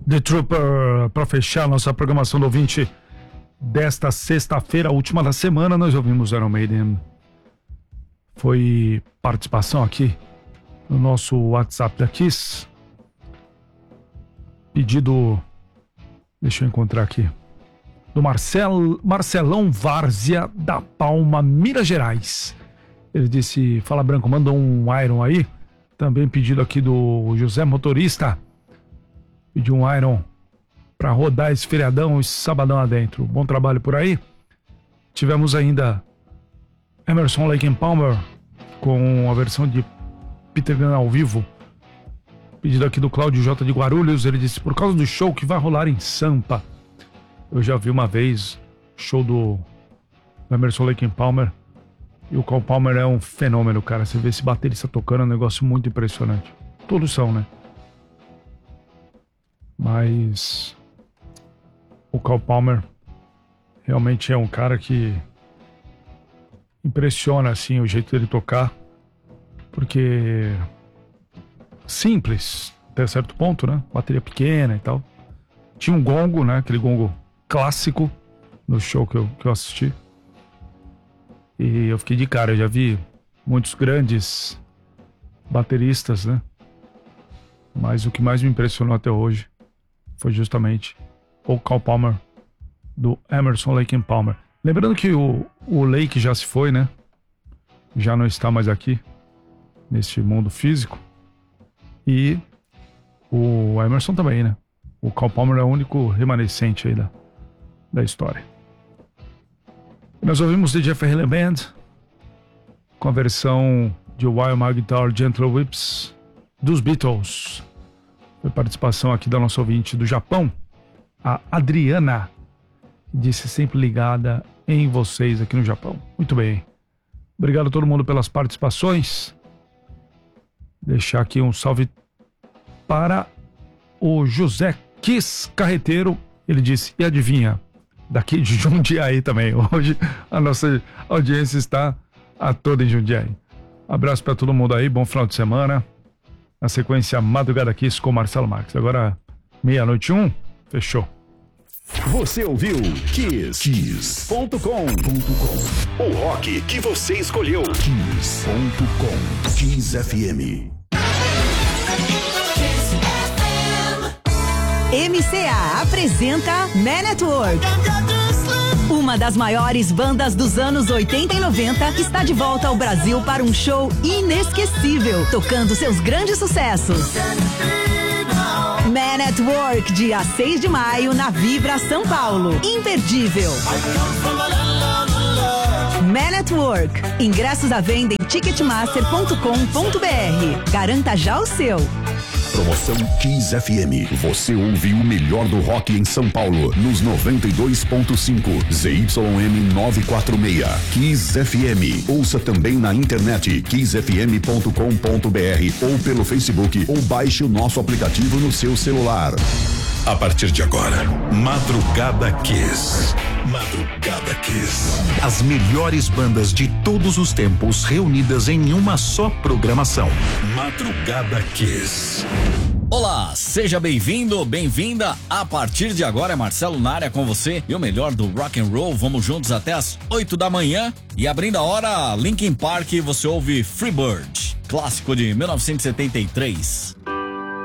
The Trooper, para fechar nossa programação do ouvinte desta sexta-feira, última da semana, nós ouvimos Iron Maiden. Foi participação aqui no nosso WhatsApp da Kiss. Pedido, deixa eu encontrar aqui, do Marcelão Várzea da Palma, Minas Gerais. Ele disse, fala Branco, manda um Iron aí. Também pedido aqui do José Motorista. Pediu um Iron pra rodar esse feriadão, esse sabadão adentro. Bom trabalho por aí. Tivemos ainda Emerson Lake and Palmer com a versão de Peter Gunn ao vivo. Pedido aqui do Cláudio J de Guarulhos. Ele disse, por causa do show que vai rolar em Sampa. Eu já vi uma vez show do Emerson Lake and Palmer. E o Carl Palmer é um fenômeno, cara. Você vê esse baterista tocando, é um negócio muito impressionante. Todos são, né? Mas o Carl Palmer realmente é um cara que impressiona, assim, o jeito dele tocar. Porque simples, até certo ponto, né? Bateria pequena e tal. Tinha um gongo, né? Aquele gongo clássico no show que eu assisti. E eu fiquei de cara, eu já vi muitos grandes bateristas, né? Mas o que mais me impressionou até hoje foi justamente o Carl Palmer do Emerson Lake and Palmer. Lembrando que o Lake já se foi, né? Já não está mais aqui neste mundo físico. E o Emerson também, né? O Carl Palmer é o único remanescente aí da história. Nós ouvimos The Jeff Haley Band com a versão de While My Guitar Gentle Whips dos Beatles. Foi participação aqui da nossa ouvinte do Japão, a Adriana, que disse sempre ligada em vocês aqui no Japão. Muito bem. Obrigado a todo mundo pelas participações. Deixar aqui um salve para o José Kiss Carreteiro. Ele disse, e adivinha? Daqui de Jundiaí também. Hoje a nossa audiência está a toda em Jundiaí. Abraço para todo mundo aí, bom final de semana. Na sequência, Madrugada Kiss com Marcelo Marques. Agora, 00:01, fechou. Você ouviu Kiss.com. O rock que você escolheu. Kiss.com. Kiss FM. MCA apresenta Man at Work. Uma das maiores bandas dos anos 80 e 90 está de volta ao Brasil para um show inesquecível, tocando seus grandes sucessos. Man at Work, dia 6 de maio, na Vibra São Paulo. Imperdível. Man at Work. Ingressos à venda em ticketmaster.com.br. Garanta já o seu. Promoção Kiss FM. Você ouve o melhor do rock em São Paulo nos 92.5 ZYM 946. Kiss FM. Ouça também na internet kissfm.com.br ou pelo Facebook ou baixe o nosso aplicativo no seu celular. A partir de agora, Madrugada Kiss. Madrugada Kiss. As melhores bandas de todos os tempos reunidas em uma só programação. Madrugada Kiss. Olá, seja bem-vindo, bem-vinda. A partir de agora é Marcelo na área com você e o melhor do rock and roll. Vamos juntos até as 8 da manhã. E abrindo a hora, Linkin Park, você ouve Freebird, clássico de 1973.